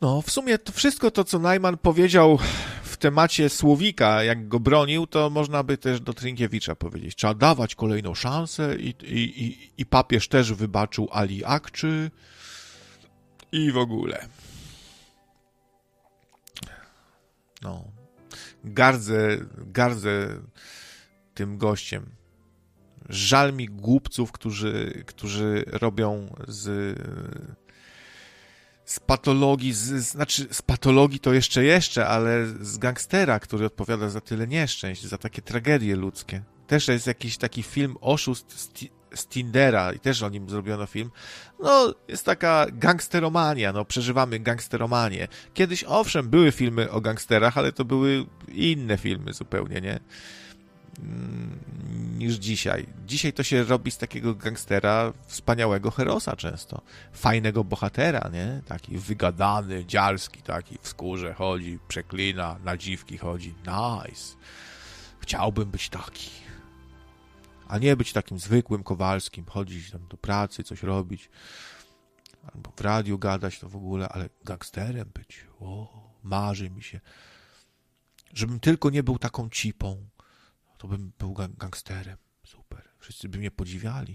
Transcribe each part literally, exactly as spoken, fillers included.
No, w sumie to wszystko to, co Najman powiedział w temacie Słowika, jak go bronił, to można by też do Trynkiewicza powiedzieć. Trzeba dawać kolejną szansę i, i, i, i papież też wybaczył Ali Akczy i w ogóle. No, gardzę, gardzę tym gościem. Żal mi głupców, którzy, którzy robią z, z patologii, z, znaczy z patologii to jeszcze jeszcze, ale z gangstera, który odpowiada za tyle nieszczęść, za takie tragedie ludzkie. Też jest jakiś taki film Oszust z, z Tindera i też o nim zrobiono film. No, jest taka gangsteromania, no, przeżywamy gangsteromanię. Kiedyś, owszem, były filmy o gangsterach, ale to były inne filmy zupełnie, nie? Niż dzisiaj. Dzisiaj to się robi z takiego gangstera wspaniałego herosa często. Fajnego bohatera, nie? Taki wygadany, dziarski, taki w skórze chodzi, przeklina, na dziwki chodzi. Nice. Chciałbym być taki. A nie być takim zwykłym Kowalskim, chodzić tam do pracy, coś robić. Albo w radiu gadać to w ogóle, ale gangsterem być. O, marzy mi się. Żebym tylko nie był taką cipą. To bym był gangsterem. Super. Wszyscy by mnie podziwiali.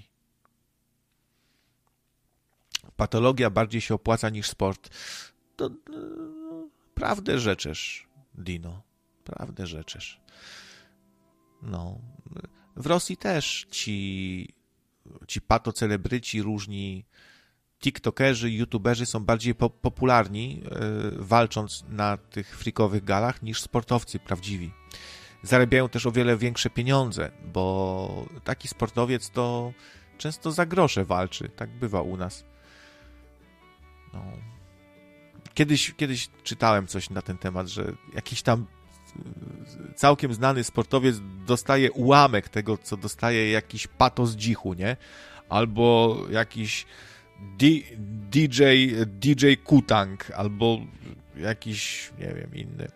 Patologia bardziej się opłaca niż sport. To no, prawdę rzeczesz, Dino. Prawdę rzeczesz. No. W Rosji też ci, ci patocelebryci, różni tiktokerzy, youtuberzy są bardziej po- popularni, yy, walcząc na tych freakowych galach, niż sportowcy prawdziwi. Zarabiają też o wiele większe pieniądze, bo taki sportowiec to często za grosze walczy. Tak bywa u nas. No. Kiedyś, kiedyś czytałem coś na ten temat, że jakiś tam całkiem znany sportowiec dostaje ułamek tego, co dostaje jakiś patos dzichu, nie? Albo jakiś D- DJ, D J Kutang, albo jakiś, nie wiem, inny.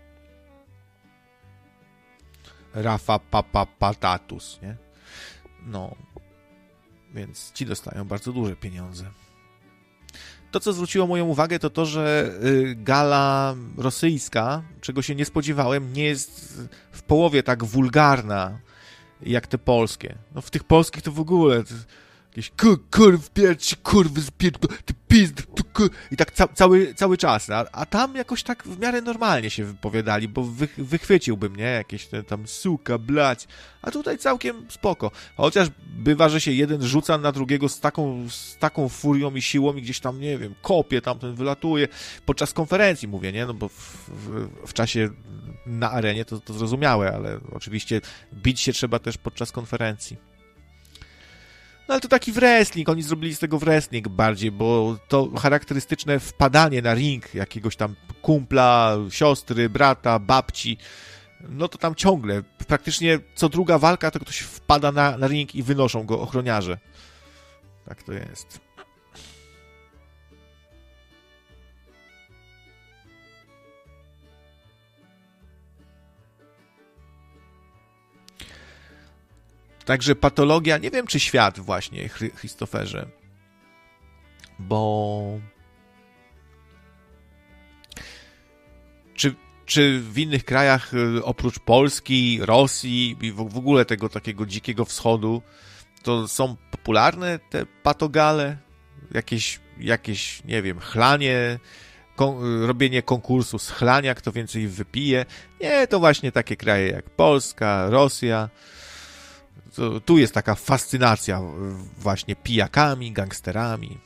Rafa Papa Patatus, nie? No, więc ci dostają bardzo duże pieniądze. To, co zwróciło moją uwagę, to to, że gala rosyjska, czego się nie spodziewałem, nie jest w połowie tak wulgarna jak te polskie. No w tych polskich to w ogóle to jakieś kur, kurw, pierci, kurwy, spierdol, ty pizd, i tak ca, cały, cały czas. A, a tam jakoś tak w miarę normalnie się wypowiadali, bo wy, wychwyciłbym, nie? Jakieś tam suka, blać. A tutaj całkiem spoko. Chociaż bywa, że się jeden rzuca na drugiego z taką, z taką furią i siłą i gdzieś tam, nie wiem, kopie, tamten wylatuje. Podczas konferencji mówię, nie? No bo w, w, w czasie na arenie to, to zrozumiałe, ale oczywiście bić się trzeba też podczas konferencji. No ale to taki wrestling, oni zrobili z tego wrestling bardziej, bo to charakterystyczne wpadanie na ring jakiegoś tam kumpla, siostry, brata, babci, no to tam ciągle, praktycznie co druga walka to ktoś wpada na, na ring i wynoszą go ochroniarze. Tak to jest. Także patologia, nie wiem czy świat właśnie, Christopherze, bo czy, czy w innych krajach oprócz Polski, Rosji i w ogóle tego takiego dzikiego wschodu to są popularne te patogale? Jakieś, jakieś nie wiem, chlanie, kon- robienie konkursu z chlania, kto więcej wypije? Nie, to właśnie takie kraje jak Polska, Rosja. To, tu jest taka fascynacja właśnie pijakami, gangsterami.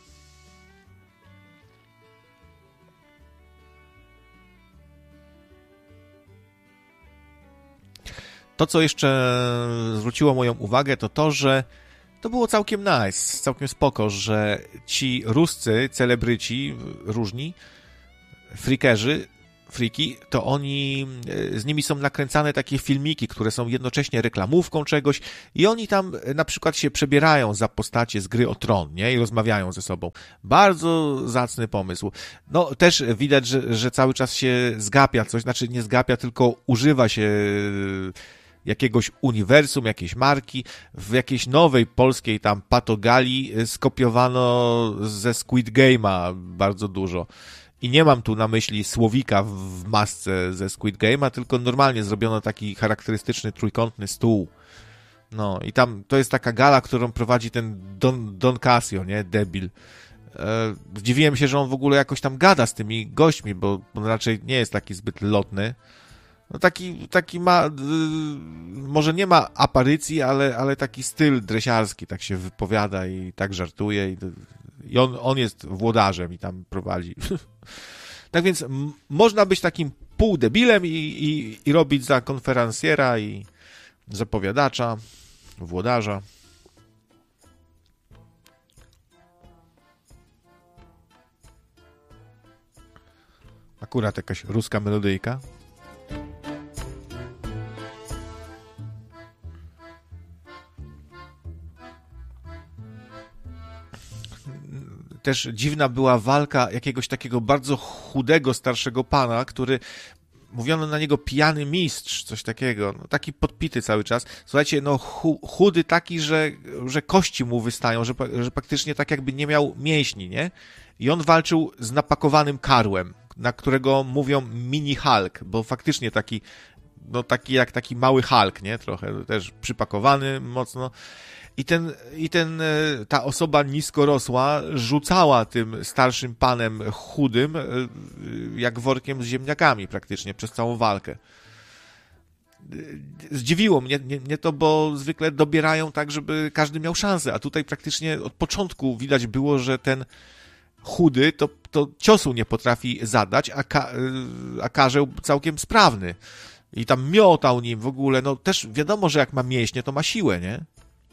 To, co jeszcze zwróciło moją uwagę, to to, że to było całkiem nice, całkiem spoko, że ci ruscy celebryci różni, freakerzy, friki, to oni, z nimi są nakręcane takie filmiki, które są jednocześnie reklamówką czegoś i oni tam na przykład się przebierają za postacie z Gry o Tron, nie? I rozmawiają ze sobą. Bardzo zacny pomysł. No, też widać, że, że cały czas się zgapia coś, znaczy nie zgapia, tylko używa się jakiegoś uniwersum, jakiejś marki. W jakiejś nowej polskiej tam patogali skopiowano ze Squid Game'a bardzo dużo. I nie mam tu na myśli słowika w masce ze Squid Game'a, tylko normalnie zrobiono taki charakterystyczny trójkątny stół. No i tam to jest taka gala, którą prowadzi ten Don, Don Casio, nie? Debil. E, zdziwiłem się, że on w ogóle jakoś tam gada z tymi gośćmi, bo on raczej nie jest taki zbyt lotny. No taki, taki ma, y, może nie ma aparycji, ale, ale taki styl dresiarski, tak się wypowiada i tak żartuje i, i on, on jest włodarzem i tam prowadzi. Tak więc m- można być takim półdebilem i, i, i robić za konferencjera i zapowiadacza, włodarza. Akurat jakaś ruska melodyjka. Też dziwna była walka jakiegoś takiego bardzo chudego, starszego pana, który, mówiono na niego pijany mistrz, coś takiego, no, taki podpity cały czas. Słuchajcie, no chu, chudy taki, że, że kości mu wystają, że, że praktycznie tak jakby nie miał mięśni, nie? I on walczył z napakowanym karłem, na którego mówią mini Hulk, bo faktycznie taki, no taki jak taki mały Hulk, nie? Trochę też przypakowany mocno. I ten, i ten, ta osoba niskorosła rzucała tym starszym panem chudym jak workiem z ziemniakami praktycznie przez całą walkę. Zdziwiło mnie, mnie, mnie to, bo zwykle dobierają tak, żeby każdy miał szansę, a tutaj praktycznie od początku widać było, że ten chudy to, to ciosu nie potrafi zadać, a, ka, a karzeł całkiem sprawny. I tam miotał nim w ogóle, no też wiadomo, że jak ma mięśnie, to ma siłę, nie?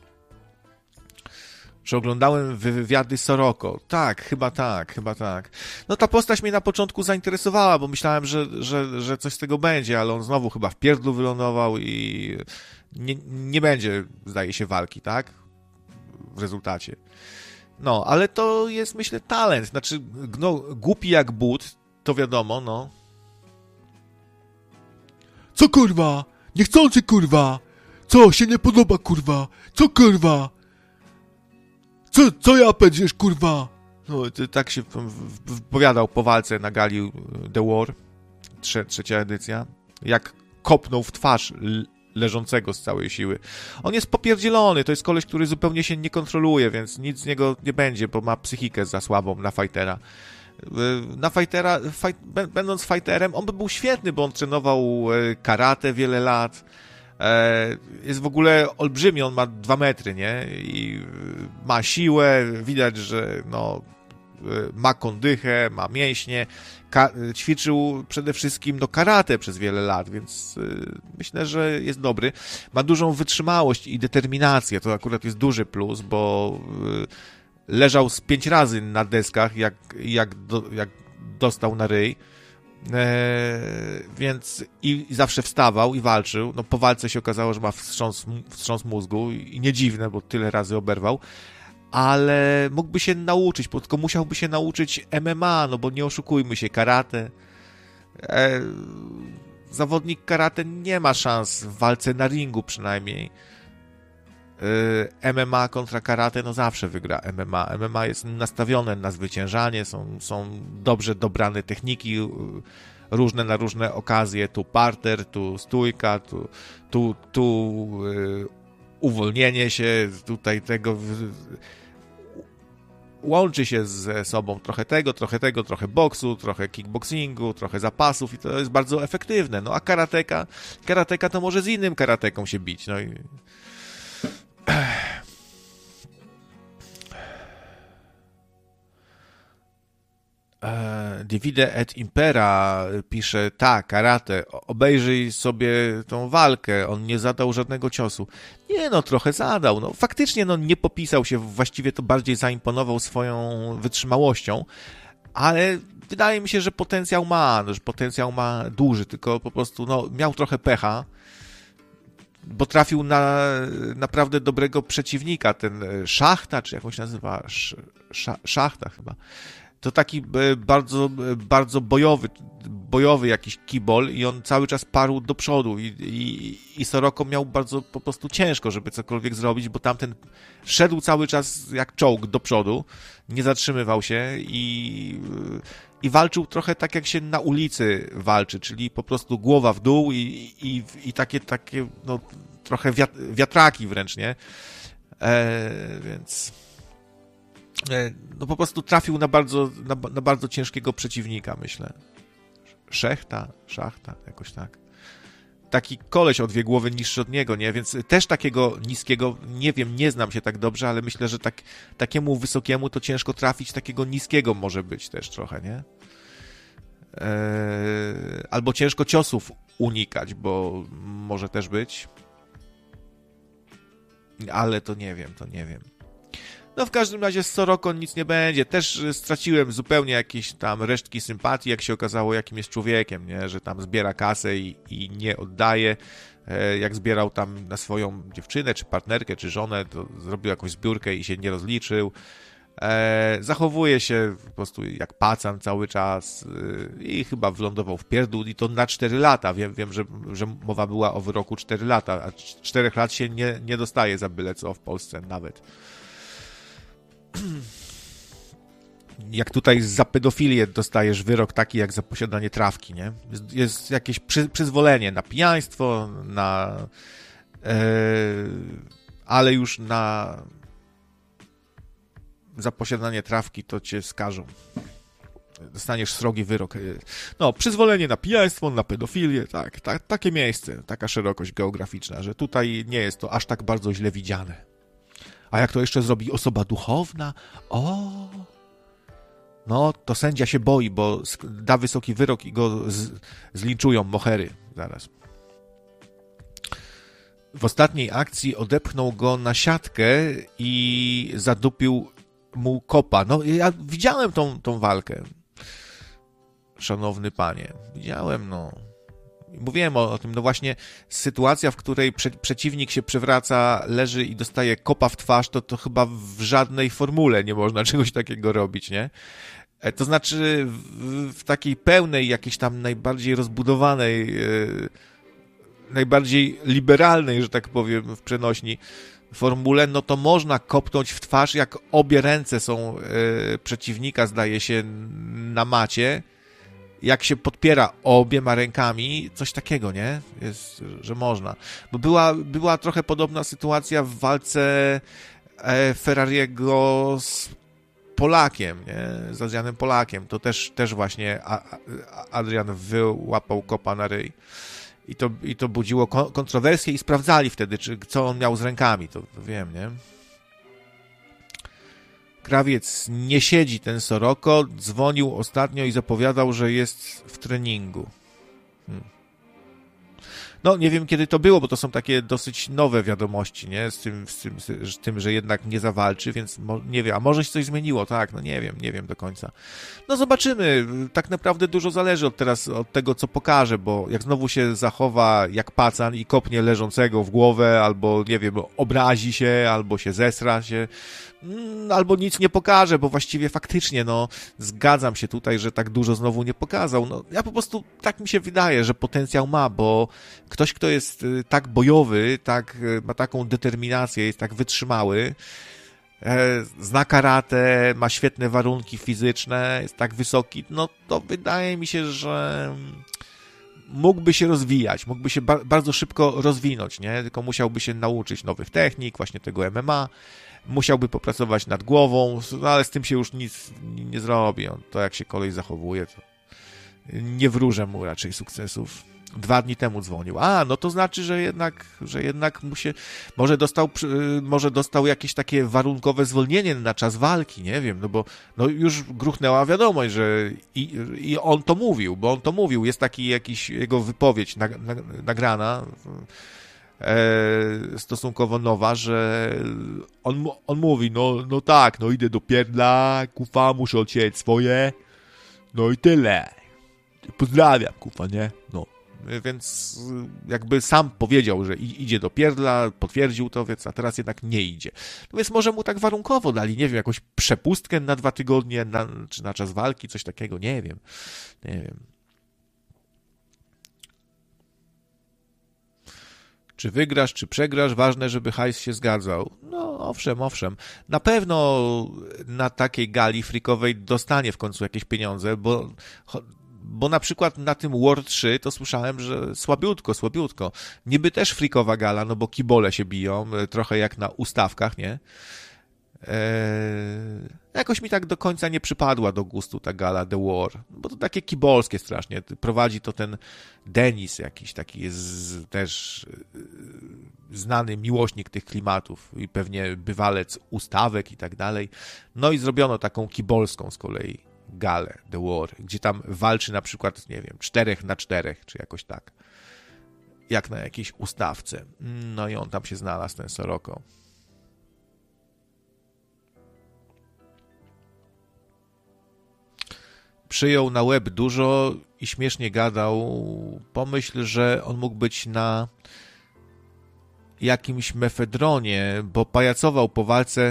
Że oglądałem wywiady Soroko. Tak, chyba tak, chyba tak. No ta postać mnie na początku zainteresowała, bo myślałem, że, że, że coś z tego będzie, ale on znowu chyba w pierdlu wylądował i nie, nie będzie, zdaje się, walki, tak? W rezultacie. No, ale to jest, myślę, talent. Znaczy, no, głupi jak but, to wiadomo, no. Co kurwa? Niechcący kurwa! Co się nie podoba kurwa? Co kurwa? Co, co ja będziesz, kurwa? No, tak się wypowiadał po walce na gali The War, trze, trzecia edycja, jak kopnął w twarz leżącego z całej siły. On jest popierdzielony, to jest koleś, który zupełnie się nie kontroluje, więc nic z niego nie będzie, bo ma psychikę za słabą na fightera. Na fightera, fight, będąc fighterem, on by był świetny, bo on trenował karate wiele lat. Jest w ogóle olbrzymi, on ma dwa metry, nie? I ma siłę, widać, że no, ma kondychę, ma mięśnie, Ka- ćwiczył przede wszystkim no, karate przez wiele lat, więc yy, myślę, że jest dobry. Ma dużą wytrzymałość i determinację, to akurat jest duży plus, bo yy, leżał z pięć razy na deskach, jak, jak, do, jak dostał na ryj. Eee, więc i, i zawsze wstawał i walczył. No po walce się okazało, że ma wstrząs, wstrząs mózgu i nie dziwne, bo tyle razy oberwał, ale mógłby się nauczyć, tylko musiałby się nauczyć M M A, no bo nie oszukujmy się, karate. Eee, zawodnik karate nie ma szans w walce na ringu przynajmniej. M M A kontra karate, no zawsze wygra M M A. M M A jest nastawione na zwyciężanie, są, są dobrze dobrane techniki, różne na różne okazje, tu parter, tu stójka, tu, tu, tu yy, uwolnienie się, tutaj tego łączy się ze sobą trochę tego, trochę tego, trochę boksu, trochę kickboxingu, trochę zapasów i to jest bardzo efektywne. No a karateka, karateka to może z innym karateką się bić, no i Divide et Impera pisze, tak, karate, obejrzyj sobie tą walkę, on nie zadał żadnego ciosu. Nie no, trochę zadał, no faktycznie no nie popisał się, właściwie to bardziej zaimponował swoją wytrzymałością, ale wydaje mi się, że potencjał ma, że potencjał ma duży, tylko po prostu no miał trochę pecha, bo trafił na naprawdę dobrego przeciwnika, ten Szachta, czy jak on się nazywa? Sz, Szachta chyba. To taki bardzo, bardzo bojowy, bojowy jakiś kibol i on cały czas parł do przodu i, i, i Soroko miał bardzo po prostu ciężko, żeby cokolwiek zrobić, bo tamten szedł cały czas jak czołg do przodu, nie zatrzymywał się i, i walczył trochę tak, jak się na ulicy walczy, czyli po prostu głowa w dół i, i, i takie, takie no, trochę wiatraki wręcz, nie? E, więc... No po prostu trafił na bardzo, na, na bardzo ciężkiego przeciwnika, myślę. Szechta, szachta, jakoś tak. Taki koleś o dwie głowy niższy od niego, nie? Więc też takiego niskiego, nie wiem, nie znam się tak dobrze, ale myślę, że tak, takiemu wysokiemu to ciężko trafić, takiego niskiego może być też trochę, nie? Eee, albo ciężko ciosów unikać, bo może też być. Ale to nie wiem, to nie wiem. No w każdym razie z Soroko nic nie będzie. Też straciłem zupełnie jakieś tam resztki sympatii, jak się okazało, jakim jest człowiekiem, nie? Że tam zbiera kasę i, i nie oddaje. Jak zbierał tam na swoją dziewczynę, czy partnerkę, czy żonę, to zrobił jakąś zbiórkę i się nie rozliczył. Zachowuje się po prostu jak pacan cały czas i chyba wylądował w pierdół i to na cztery lata. Wiem, wiem że, że mowa była o wyroku cztery lata, a czterech lat się nie, nie dostaje za byle co w Polsce nawet. Jak tutaj za pedofilię dostajesz wyrok taki jak za posiadanie trawki, nie? Jest, jest jakieś przy, przyzwolenie na pijaństwo, na... Yy, ale już na... za posiadanie trawki to cię skażą. Dostaniesz srogi wyrok. No, przyzwolenie na pijaństwo, na pedofilię, tak, tak, takie miejsce, taka szerokość geograficzna, że tutaj nie jest to aż tak bardzo źle widziane. A jak to jeszcze zrobi osoba duchowna? O, no to sędzia się boi, bo da wysoki wyrok i go z, zlinczują mohery zaraz. W ostatniej akcji odepchnął go na siatkę i zadupił mu kopa. No ja widziałem tą, tą walkę, szanowny panie. Widziałem, no. Mówiłem o, o tym, no właśnie sytuacja, w której prze, przeciwnik się przewraca, leży i dostaje kopa w twarz, to, to chyba w żadnej formule nie można czegoś takiego robić, nie? To znaczy w, w takiej pełnej, jakiejś tam najbardziej rozbudowanej, yy, najbardziej liberalnej, że tak powiem, w przenośni formule, no to można kopnąć w twarz, jak obie ręce są yy, przeciwnika, zdaje się, na macie. Jak się podpiera obiema rękami, coś takiego, nie? Jest, że można. Bo była, była trochę podobna sytuacja w walce e, Ferrariego z Polakiem, nie? Z Adrianem Polakiem. To też, też właśnie a, a Adrian wyłapał kopa na ryj. I to, i to budziło kontrowersje i sprawdzali wtedy, czy, co on miał z rękami. To, to wiem, nie? Krawiec nie siedzi ten Soroko, dzwonił ostatnio i zapowiadał, że jest w treningu. Hmm. No, nie wiem kiedy to było, bo to są takie dosyć nowe wiadomości, nie? Z tym, z tym, z tym że jednak nie zawalczy, więc mo- nie wiem, a może się coś zmieniło, tak? No nie wiem, nie wiem do końca. No zobaczymy, tak naprawdę dużo zależy od teraz, od tego, co pokaże, bo jak znowu się zachowa jak pacan i kopnie leżącego w głowę, albo nie wiem, obrazi się, albo się zesra się, albo nic nie pokaże, bo właściwie faktycznie, no, zgadzam się tutaj, że tak dużo znowu nie pokazał. No, ja po prostu, tak mi się wydaje, że potencjał ma, bo ktoś, kto jest tak bojowy, tak, ma taką determinację, jest tak wytrzymały, zna karate, ma świetne warunki fizyczne, jest tak wysoki, no to wydaje mi się, że mógłby się rozwijać, mógłby się ba- bardzo szybko rozwinąć, nie? Tylko musiałby się nauczyć nowych technik, właśnie tego M M A, musiałby popracować nad głową, no ale z tym się już nic nie zrobi. On, to jak się kolej zachowuje, to nie wróżę mu raczej sukcesów. Dwa dni temu dzwonił. A, no to znaczy, że jednak, że jednak mu się, może dostał, może dostał jakieś takie warunkowe zwolnienie na czas walki, nie wiem, no bo no już gruchnęła wiadomość, że i, i on to mówił, bo on to mówił, jest taki jakiś jego wypowiedź nag, nag, nagrana, e, stosunkowo nowa, że on, on mówi, no, no tak, no idę do pierdla, kufa, muszę odsiedzieć swoje, no i tyle. Pozdrawiam, kufa, nie? No. Więc jakby sam powiedział, że idzie do pierdla, potwierdził to, więc a teraz jednak nie idzie. No więc może mu tak warunkowo dali, nie wiem, jakąś przepustkę na dwa tygodnie, na, czy na czas walki, coś takiego, nie wiem. Nie wiem. Czy wygrasz, czy przegrasz, ważne, żeby hajs się zgadzał. No owszem, owszem. Na pewno na takiej gali freakowej dostanie w końcu jakieś pieniądze, bo, bo na przykład na tym War trzy to słyszałem, że słabiutko, słabiutko. Niby też freakowa gala, no bo kibole się biją, trochę jak na ustawkach, nie? Eee, jakoś mi tak do końca nie przypadła do gustu ta gala The War, bo to takie kibolskie strasznie. Prowadzi to ten Denis jakiś, taki jest też znany miłośnik tych klimatów i pewnie bywalec ustawek i tak dalej. No i zrobiono taką kibolską z kolei galę The War, gdzie tam walczy na przykład, nie wiem, czterech na czterech, czy jakoś tak. Jak na jakiejś ustawce. No i on tam się znalazł, ten Soroko. Przyjął na łeb dużo i śmiesznie gadał. Pomyśl, że on mógł być na jakimś mefedronie, bo pajacował po walce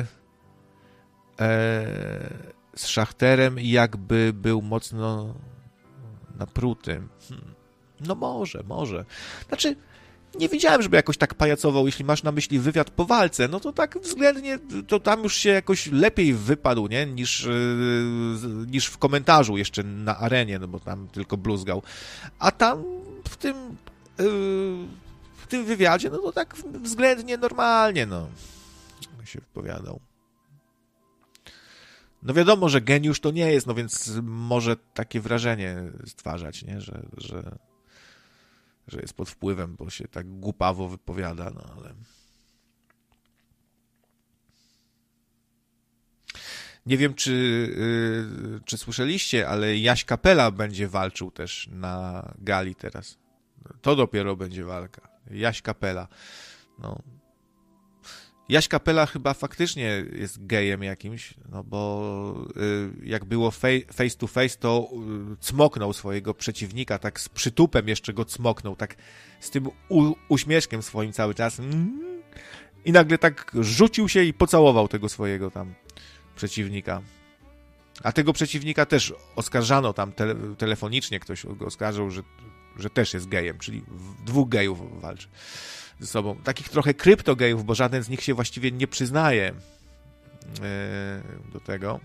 e, z Szachterem i jakby był mocno naprutym. Hmm. No może, może. Znaczy, nie widziałem, żeby jakoś tak pajacował, jeśli masz na myśli wywiad po walce, no to tak względnie, to tam już się jakoś lepiej wypadł, nie, niż, yy, niż w komentarzu jeszcze na arenie, no bo tam tylko bluzgał. A tam w tym, yy, w tym wywiadzie, no to tak względnie normalnie, no, się wypowiadał. No wiadomo, że geniusz to nie jest, no więc może takie wrażenie stwarzać, nie, że... że że jest pod wpływem, bo się tak głupawo wypowiada, no ale... Nie wiem, czy, yy, czy słyszeliście, ale Jaś Kapela będzie walczył też na gali teraz. To dopiero będzie walka. Jaś Kapela. No. Jaś Kapela chyba faktycznie jest gejem jakimś, no bo y, jak było fej, face to face, to y, cmoknął swojego przeciwnika, tak z przytupem jeszcze go cmoknął, tak z tym u, uśmieszkiem swoim cały czas. Mm, I nagle tak rzucił się i pocałował tego swojego tam przeciwnika. A tego przeciwnika też oskarżano tam tele, telefonicznie, ktoś go oskarżył, że, że też jest gejem, czyli dwóch gejów walczy ze sobą. Takich trochę kryptogejów, bo żaden z nich się właściwie nie przyznaje yy, do tego.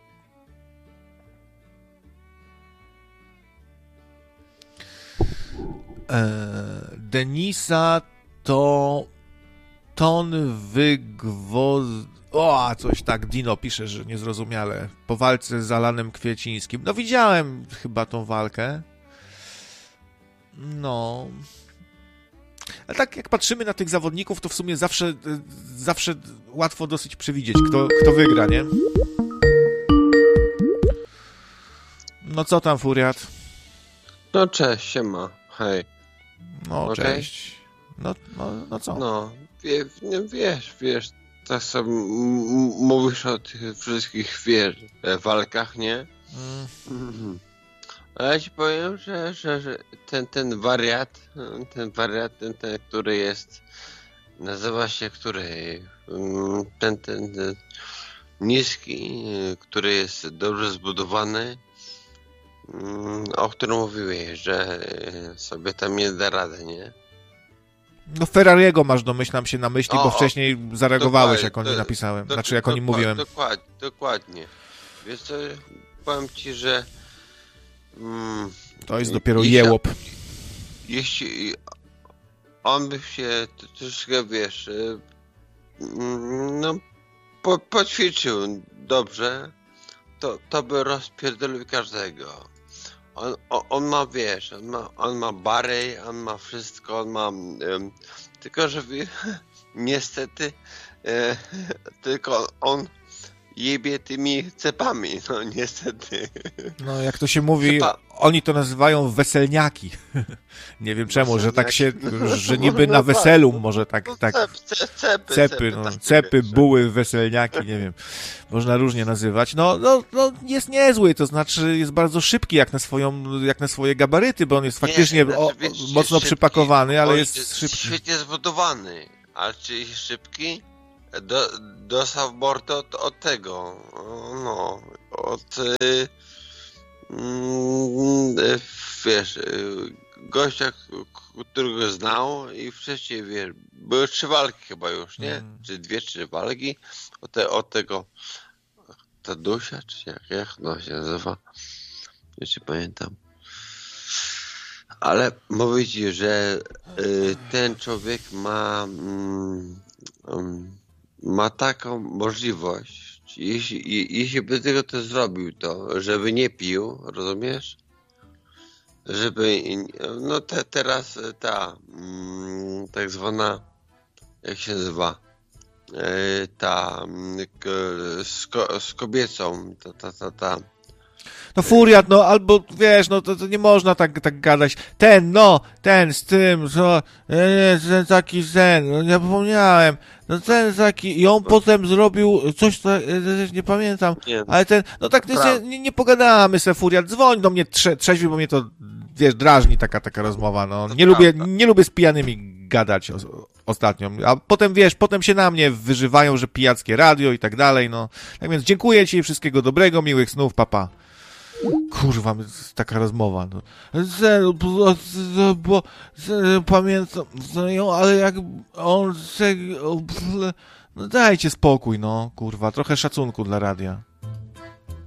Yy, Denisa to ton wygwoz... O, coś tak Dino pisze, że niezrozumiale. Po walce z Alanem Kwiecińskim. No widziałem chyba tą walkę. No... Ale tak jak patrzymy na tych zawodników, to w sumie zawsze, zawsze łatwo dosyć przewidzieć, kto, kto wygra, nie? No co tam, Furiat? No cześć, siema, hej. No okay. Cześć. No, no, no co? No, wie, wiesz, wiesz, tak sobie mówisz o tych wszystkich, wiesz, walkach, nie? Mm. Mhm. Ale ja ci powiem, że, że, że ten, ten wariat, ten wariat, ten, ten, który jest, nazywa się, który, ten, ten, ten niski, który jest dobrze zbudowany, o którym mówiłeś, że sobie tam nie da rady, nie? No Ferrariego masz, domyślam się, na myśli, o, bo wcześniej zareagowałeś, jak o nim do, napisałem, do, znaczy jak do, o nim mówiłem. Dokładnie, dokładnie. Wiesz co, powiem ci, że mm, to jest dopiero jeśli, jełop. Jeśli on by się troszkę, wiesz, no po, poćwiczył dobrze, to, to by rozpierdolił każdego. On, on, on ma, wiesz, on ma, on ma bary, on ma wszystko, on ma... Um, tylko, że wie, niestety e, tylko on jebie tymi cepami, no niestety. No jak to się mówi, Cepa... oni to nazywają weselniaki. Nie wiem czemu, weselniaki. Że tak się, że niby na weselu może tak, no, tak cep, cep, cepy, cepy, no, cepy, buły, weselniaki, nie wiem, można różnie nazywać. No, no, no jest niezły, to znaczy jest bardzo szybki jak na swoją, jak na swoje gabaryty, bo on jest faktycznie nie, o, wiesz, mocno szybki, przypakowany, ale jest, jest szybki. Świetnie zbudowany, ale czy jest szybki? Do, dostał mordę od, od tego, no, od, y, y, wiesz, y, gościa, którego znał i wcześniej, wiesz, były trzy walki chyba już, nie? Mm. Czy dwie, trzy walki od, te, od tego Tadusia, czy jak, jak no się nazywa? Jeszcze pamiętam. Ale mówię ci, że y, ten człowiek ma mm, um, ma taką możliwość, jeśli, jeśli by tylko to zrobił, to żeby nie pił, rozumiesz? Żeby, no te, teraz ta mm, tak zwana, jak się nazywa, y, ta k, z, ko, z kobiecą, ta, ta, ta, ta No furiat, no albo wiesz, no to, to nie można tak, tak gadać. Ten, no, ten z tym, co, nie, ten taki ten, no nie zapomniałem. No ten taki, i on potem zrobił coś, co nie pamiętam, nie, ale ten, no tak nie, nie, nie pogadamy se, furiat, dzwoń do mnie trze, trzeźwi, bo mnie to, wiesz, drażni taka, taka rozmowa, no. Nie lubię, nie lubię z pijanymi gadać o, ostatnio, a potem, wiesz, potem się na mnie wyżywają, że pijackie radio i tak dalej, no. Tak więc dziękuję ci, wszystkiego dobrego, miłych snów, papa. Kurwa, taka rozmowa. No. Zero, bo, bo zero, pamiętam, no, ale jak on... No dajcie spokój, no, kurwa, trochę szacunku dla radia.